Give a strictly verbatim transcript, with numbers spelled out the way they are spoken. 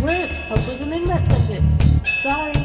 Word, help with an in that sentence. Sorry.